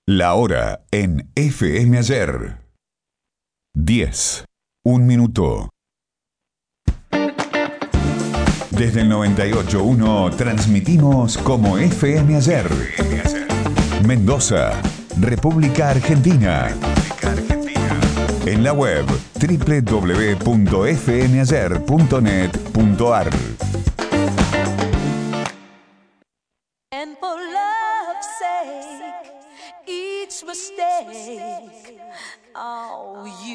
La hora en FM Ayer. 10. Un minuto. Desde el 98.1 transmitimos como FM Ayer. Mendoza, República Argentina. En la web www.fmayer.net.ar. And for love's sake, each mistake, oh, you